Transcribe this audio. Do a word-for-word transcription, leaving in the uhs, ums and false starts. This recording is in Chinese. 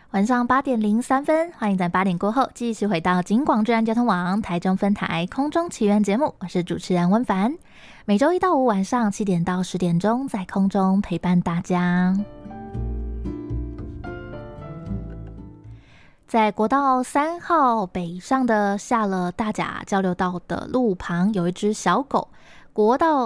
晚上八点零三分，欢迎在八点过后继续回到警广治安交通网台中分台空中奇缘节目，我是主持人温凡。每周一到五晚上七点到十点钟，在空中陪伴大家。在国道三号北上的下了大甲交流道的路旁，有一只小狗。国道